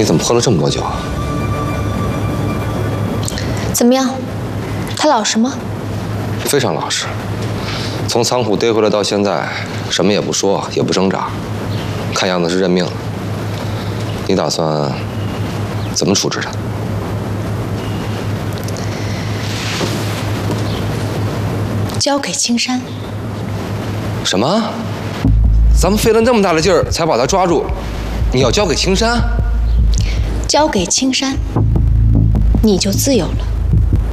你怎么喝了这么多酒啊？ 怎么样？他老实吗？ 非常老实。从仓库逮回来到现在，什么也不说，也不挣扎，看样子是认命了。你打算怎么处置他？ 交给青山。 什么？咱们费了那么大的劲儿才把他抓住，你要交给青山？ 交给青山，你就自由了。